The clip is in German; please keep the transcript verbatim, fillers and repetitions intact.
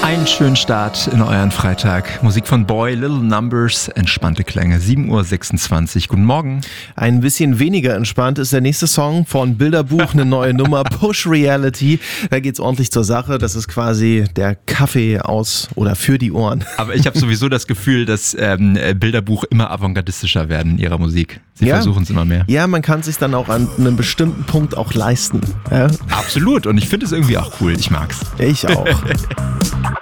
Einen schönen Start in euren Freitag. Musik von Boy, Little Numbers, entspannte Klänge, sieben Uhr sechsundzwanzig. Guten Morgen. Ein bisschen weniger entspannt ist der nächste Song von Bilderbuch, eine neue Nummer, Push Reality. Da geht's ordentlich zur Sache. Das ist quasi der Kaffee aus oder für die Ohren. Aber ich habe sowieso das Gefühl, dass ähm, Bilderbuch immer avantgardistischer werden in ihrer Musik. Sie ja. versuchen es immer mehr. Ja, man kann es sich dann auch an einem bestimmten Punkt auch leisten. Ja? Absolut. Und ich finde es irgendwie auch cool. Ich mag's. Ich auch.